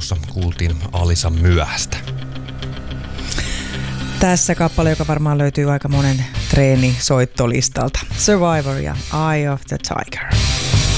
alussa kuultiin Alisan Myöhästä. Tässä kappale, joka varmaan löytyy aika monen treenisoittolistalta. Survivor ja Eye of the Tiger.